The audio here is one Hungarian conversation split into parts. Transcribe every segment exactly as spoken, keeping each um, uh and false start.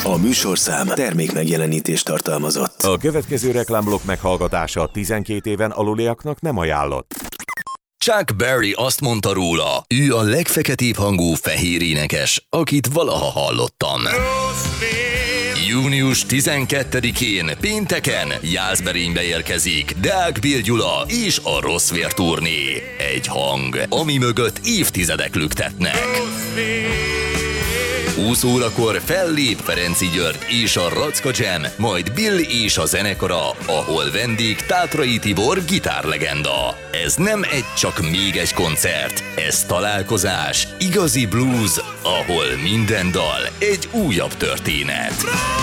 A műsorszám termék megjelenítést tartalmazott. A következő reklámblokk meghallgatása tizenkét éven aluliaknak nem ajánlott. Chuck Berry azt mondta róla, ő a legfeketébb hangú fehér énekes, akit valaha hallottam. június tizenkettedikén, pénteken Jászberénybe érkezik Deák Bill Gyula és a Rossz Vér turné. Egy hang, ami mögött évtizedek lüktetnek. húsz órakor fellép Ferenczy György és a Racka Jam, majd Bill és a zenekara, ahol vendég Tátrai Tibor gitárlegenda. Ez nem egy csak még egy koncert, ez találkozás, igazi blues, ahol minden dal egy újabb történet.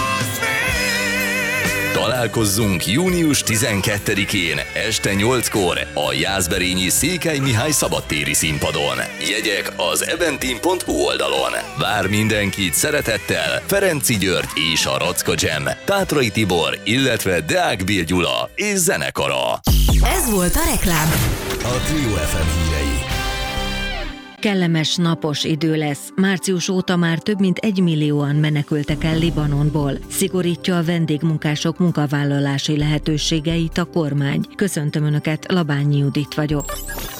Találkozzunk június tizenkettedikén este nyolckor a jászberényi Székely Mihály szabadtéri színpadon. Jegyek az eventim pont hu oldalon. Vár mindenkit szeretettel Ferenczy György és a Racka Jam, Tátrai Tibor, illetve Deák Bill Gyula és zenekara. Ez volt a reklám. A Trio ef em hírei. Kellemes, napos idő lesz. Március óta már több mint egymillióan menekültek el Libanonból. Szigorítja a vendégmunkások munkavállalási lehetőségeit a kormány. Köszöntöm Önöket, Labányi Judit vagyok.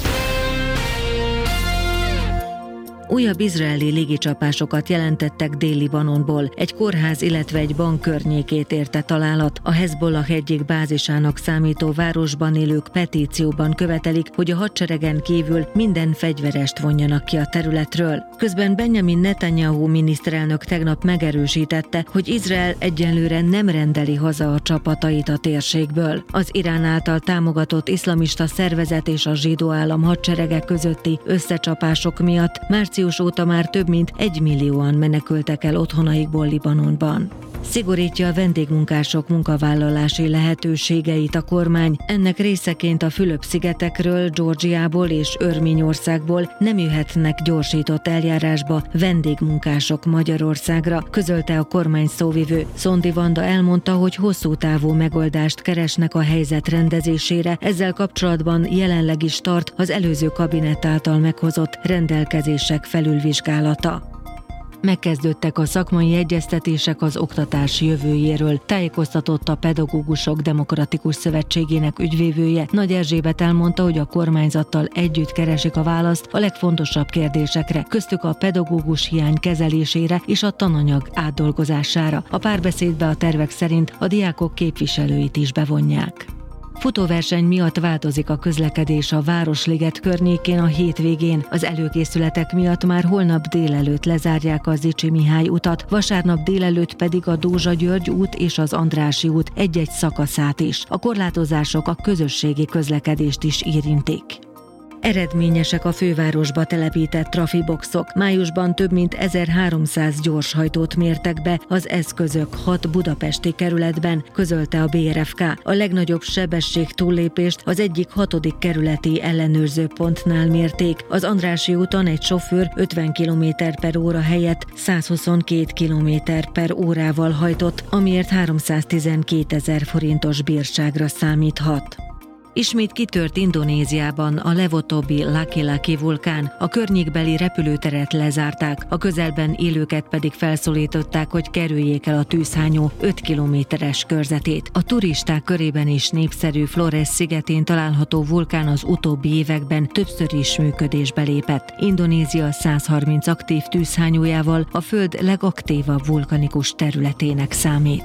Újabb izraeli légicsapásokat jelentettek Dél-Libanonból. Egy kórház, illetve egy bank környékét érte találat. A Hezbollah egyik bázisának számító városban élők petícióban követelik, hogy a hadseregen kívül minden fegyverest vonjanak ki a területről. Közben Benjamin Netanyahu miniszterelnök tegnap megerősítette, hogy Izrael egyelőre nem rendeli haza a csapatait a térségből. Az Irán által támogatott iszlamista szervezet és a zsidó állam hadserege közötti összecsapások miatt március óta már több mint egymillióan menekültek el otthonaikból Libanonban. Szigorítja a vendégmunkások munkavállalási lehetőségeit a kormány. Ennek részeként a Fülöp-szigetekről, Georgiából és Örményországból nem jöhetnek gyorsított eljárásba vendégmunkások Magyarországra, közölte a kormány szóvivő. Szondi Vanda elmondta, hogy hosszú távú megoldást keresnek a helyzet rendezésére, ezzel kapcsolatban jelenleg is tart az előző kabinett által meghozott rendelkezések felülvizsgálata. Megkezdődtek a szakmai egyeztetések az oktatás jövőjéről, tájékoztatott a Pedagógusok Demokratikus Szövetségének ügyvívője. Nagy Erzsébet elmondta, hogy a kormányzattal együtt keresik a választ a legfontosabb kérdésekre, köztük a pedagógus hiány kezelésére és a tananyag átdolgozására. A párbeszédbe a tervek szerint a diákok képviselőit is bevonják. Futóverseny miatt változik a közlekedés a Városliget környékén a hétvégén. Az előkészületek miatt már holnap délelőtt lezárják a Zichy Mihály utat, vasárnap délelőtt pedig a Dózsa György út és az Andrássy út egy-egy szakaszát is. A korlátozások a közösségi közlekedést is érintik. Eredményesek a fővárosba telepített trafiboxok. Májusban több mint ezerháromszáz gyorshajtót mértek be az eszközök hat budapesti kerületben, közölte a bé er ef ká. A legnagyobb sebesség túllépést az egyik hatodik kerületi ellenőrzőpontnál mérték. Az Andrássy úton egy sofőr ötven kilométer per óra helyett száz huszonkét kilométer per órával hajtott, amiért háromszáztizenkétezer forintos bírságra számíthat. Ismét kitört Indonéziában a legutóbbi Laki Laki vulkán, a környékbeli repülőteret lezárták, a közelben élőket pedig felszólították, hogy kerüljék el a tűzhányó öt kilométeres körzetét. A turisták körében is népszerű Flores szigetén található vulkán az utóbbi években többször is működésbe lépett. Indonézia száz harminc aktív tűzhányójával a föld legaktívabb vulkanikus területének számít.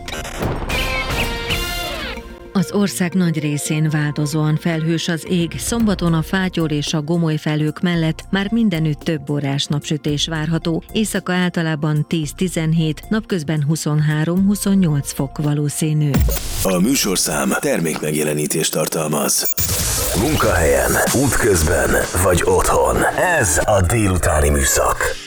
Az ország nagy részén változóan felhős az ég, szombaton a fátyol és a gomoly felhők mellett már mindenütt több órás napsütés várható, éjszaka általában tíz-tizenhét, napközben huszonhárom-huszonnyolc fok valószínű. A műsorszám termék megjelenítést tartalmaz. Munkahelyen, útközben vagy otthon. Ez a délutáni műszak.